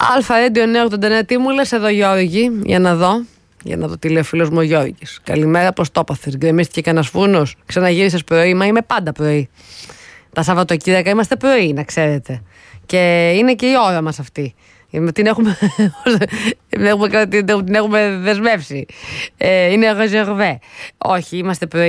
Αλφα Radio 989, τι μου λες εδώ Γιώργη, για να δω τι λέει ο φίλος μου ο Γιώργης. Καλημέρα, πώς το έπαθες, γκρεμίστηκε κανένας φούρνος, ξαναγύρισες πρωί? Μα είμαι πάντα πρωί. Τα Σαββατοκύριακα είμαστε πρωί, να ξέρετε. Και είναι και η ώρα μας αυτή. Την έχουμε δεσμεύσει. Είναι ρεζερβέ. Όχι, είμαστε πρωί.